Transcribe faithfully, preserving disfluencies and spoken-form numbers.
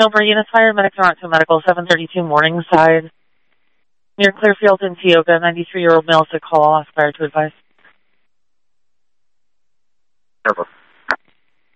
Millbrae Unit Fire, medics are on to medical, seven thirty-two Morningside. Near Clearfield in Tioga, ninety-three-year-old male sick call, I'll ask fire to advise. Over.